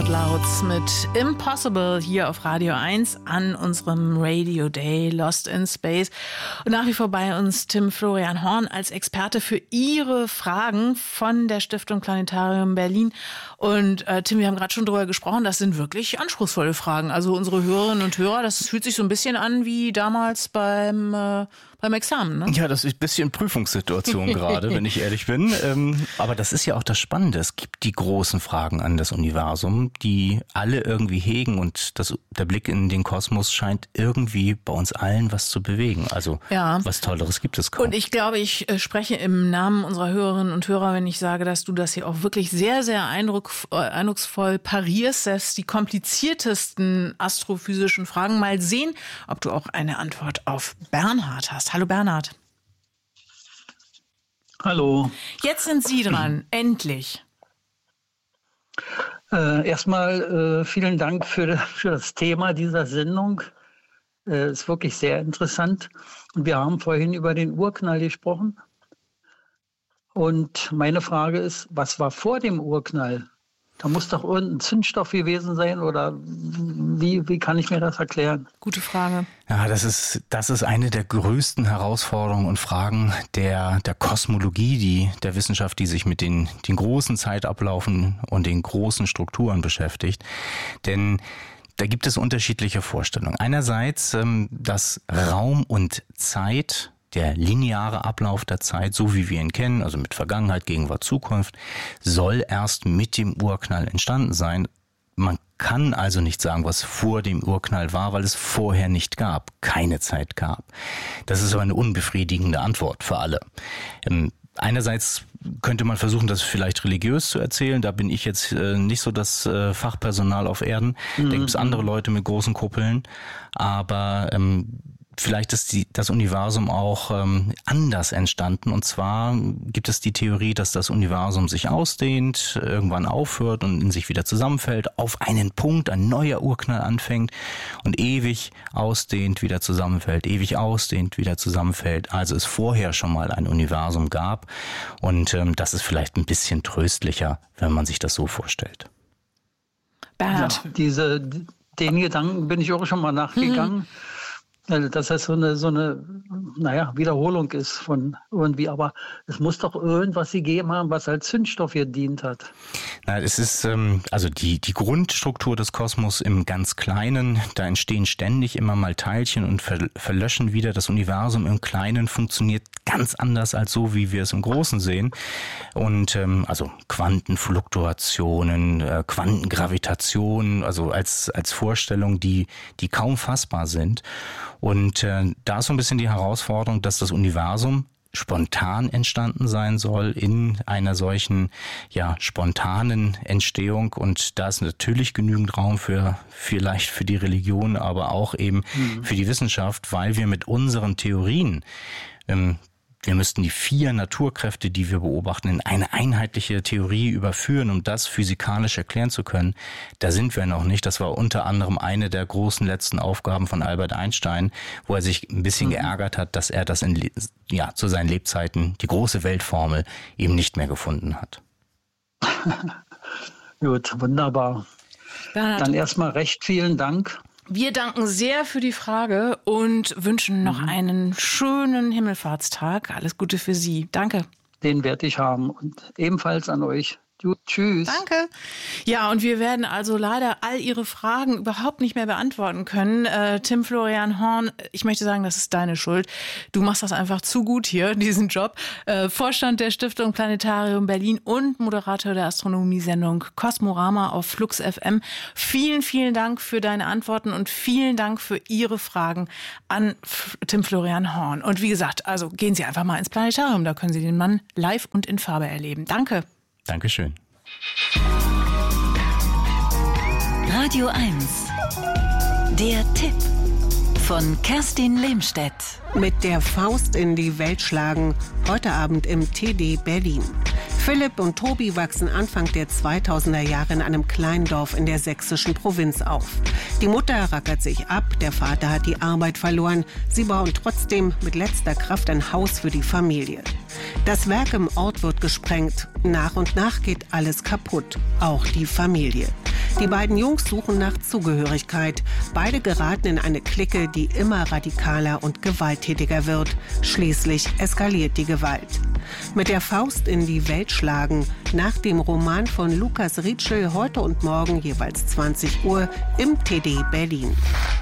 Clouds mit Impossible hier auf Radio 1 an unserem Radio Day Lost in Space. Und nach wie vor bei uns Tim Florian Horn als Experte für Ihre Fragen von der Stiftung Planetarium Berlin. Und Tim, wir haben gerade schon drüber gesprochen, das sind wirklich anspruchsvolle Fragen. Also unsere Hörerinnen und Hörer, das fühlt sich so ein bisschen an wie damals beim Examen, ne? Ja, das ist ein bisschen Prüfungssituation gerade, wenn ich ehrlich bin. Aber das ist ja auch das Spannende. Es gibt die großen Fragen an das Universum, die alle irgendwie hegen, und der Blick in den Kosmos scheint irgendwie bei uns allen was zu bewegen. Also was Tolleres gibt es kaum. Und ich glaube, ich spreche im Namen unserer Hörerinnen und Hörer, wenn ich sage, dass du das hier auch wirklich sehr, sehr eindrucksvoll parierst, selbst die kompliziertesten astrophysischen Fragen. Mal sehen, ob du auch eine Antwort auf Bernhard hast. Hallo Bernhard. Hallo. Jetzt sind Sie dran, endlich. Erstmal vielen Dank für das Thema dieser Sendung. Ist wirklich sehr interessant. Und wir haben vorhin über den Urknall gesprochen. Und meine Frage ist, was war vor dem Urknall? Da muss doch irgendein Zündstoff gewesen sein, oder wie kann ich mir das erklären? Gute Frage. Ja, das ist eine der größten Herausforderungen und Fragen der Kosmologie, der Wissenschaft, die sich mit den großen Zeitablaufen und den großen Strukturen beschäftigt. Denn da gibt es unterschiedliche Vorstellungen. Einerseits, dass Raum und Zeit, der lineare Ablauf der Zeit, so wie wir ihn kennen, also mit Vergangenheit, Gegenwart, Zukunft, soll erst mit dem Urknall entstanden sein. Man kann also nicht sagen, was vor dem Urknall war, weil es vorher nicht gab, keine Zeit gab. Das ist aber eine unbefriedigende Antwort für alle. Einerseits könnte man versuchen, das vielleicht religiös zu erzählen. Da bin ich jetzt nicht so das Fachpersonal auf Erden. Da gibt es andere Leute mit großen Kuppeln. Aber vielleicht ist das Universum auch anders entstanden. Und zwar gibt es die Theorie, dass das Universum sich ausdehnt, irgendwann aufhört und in sich wieder zusammenfällt, auf einen Punkt, ein neuer Urknall anfängt und ewig ausdehnt, wieder zusammenfällt, ewig ausdehnt, wieder zusammenfällt. Also es vorher schon mal ein Universum gab. Und das ist vielleicht ein bisschen tröstlicher, wenn man sich das so vorstellt. Bernhard. Ja, den Gedanken bin ich auch schon mal nachgegangen. Dass das so eine Wiederholung ist von irgendwie, aber es muss doch irgendwas gegeben haben, was als Zündstoff gedient hat. Na, es ist also die Grundstruktur des Kosmos im ganz Kleinen. Da entstehen ständig immer mal Teilchen und verlöschen wieder. Das Universum im Kleinen funktioniert ganz anders als so, wie wir es im Großen sehen. Und also Quantenfluktuationen, Quantengravitation, also als Vorstellung, die kaum fassbar sind. Und da ist so ein bisschen die Herausforderung, dass das Universum spontan entstanden sein soll in einer solchen spontanen Entstehung, und da ist natürlich genügend Raum vielleicht für die Religion, aber auch eben für die Wissenschaft, weil wir mit unseren Theorien wir müssten die 4 Naturkräfte, die wir beobachten, in eine einheitliche Theorie überführen, um das physikalisch erklären zu können. Da sind wir noch nicht. Das war unter anderem eine der großen letzten Aufgaben von Albert Einstein, wo er sich ein bisschen geärgert hat, dass er das zu seinen Lebzeiten, die große Weltformel, eben nicht mehr gefunden hat. Gut, wunderbar. Bernhard, dann erstmal recht vielen Dank. Wir danken sehr für die Frage und wünschen noch einen schönen Himmelfahrtstag. Alles Gute für Sie. Danke. Den werde ich haben, und ebenfalls an euch. Gut, tschüss. Danke. Ja, und wir werden also leider all Ihre Fragen überhaupt nicht mehr beantworten können. Tim Florian Horn, ich möchte sagen, das ist deine Schuld. Du machst das einfach zu gut hier, diesen Job. Vorstand der Stiftung Planetarium Berlin und Moderator der Astronomiesendung Kosmorama auf Flux FM. Vielen, vielen Dank für deine Antworten und vielen Dank für Ihre Fragen an Tim Florian Horn. Und wie gesagt, also gehen Sie einfach mal ins Planetarium, da können Sie den Mann live und in Farbe erleben. Danke. Dankeschön. Radio 1. Der Tipp von Kerstin Lehmstedt. Mit der Faust in die Welt schlagen, heute Abend im TD Berlin. Philipp und Tobi wachsen Anfang der 2000er Jahre in einem kleinen Dorf in der sächsischen Provinz auf. Die Mutter rackert sich ab, der Vater hat die Arbeit verloren. Sie bauen trotzdem mit letzter Kraft ein Haus für die Familie. Das Werk im Ort wird gesprengt. Nach und nach geht alles kaputt, auch die Familie. Die beiden Jungs suchen nach Zugehörigkeit. Beide geraten in eine Clique, die immer radikaler und gewalttätiger wird. Schließlich eskaliert die Gewalt. Mit der Faust in die Welt schlagen, nach dem Roman von Lukas Rietschel heute und morgen jeweils 20 Uhr im TD Berlin.